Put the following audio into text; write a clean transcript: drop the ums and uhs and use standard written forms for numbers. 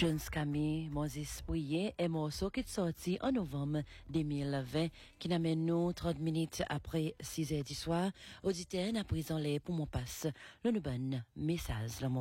John Scammy, Moses Bouillet, est morceau qui est sorti en novembre 2020, qui n'amène nous 30 minutes après 6 heures du soir. Auditeur, à présent, les pour mon passe, le bon message,